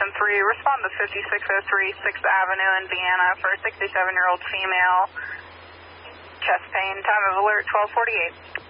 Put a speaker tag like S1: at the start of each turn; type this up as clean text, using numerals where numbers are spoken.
S1: 3, respond to 5603 6th Avenue, Indiana, for a 67-year-old female. Chest pain, time of alert 12:48.